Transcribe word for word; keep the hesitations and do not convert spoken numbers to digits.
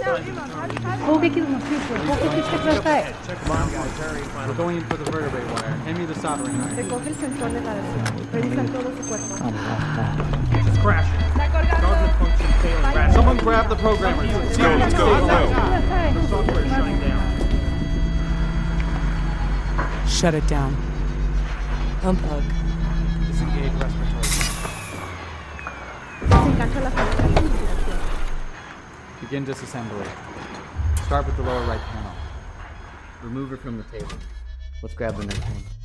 攻撃のスイッチを攻撃してください。 We're going in for the vertebrae wire. Hand me the soldering iron. Recoge el sensor de grabación. Revisa todo su cuerpo. It's crashing. Guarded function failing. Crash. Someone grab the programmer. Let's go, let's go, let's go. The software is shutting down. Shut it down. Unplug. Disengage respiratory. Desengancha la salida de ventilación. Begin disassembly. Start with the lower right panel. Remove it from the table. Let's grab the next one.